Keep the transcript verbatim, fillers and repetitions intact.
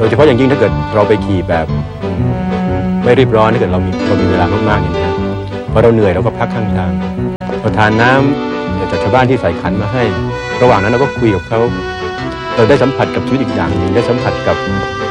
ดยเฉพาะอย่างยิ่งถ้าเกิดเราไปขี่แบบไม่รีบร้อนถ้าเกิดเรามีเรามีเวลามากๆอย่างนี้พอเราเหนื่อยเราก็พักข้างทางเราทานน้ำจากชาวบ้านที่ใส่ขันมาให้ระหว่างนั้นเราก็คุยกับเขาเราได้สัมผัสกับชีวิตอีกอย่างหนึ่งได้สัมผัสกับ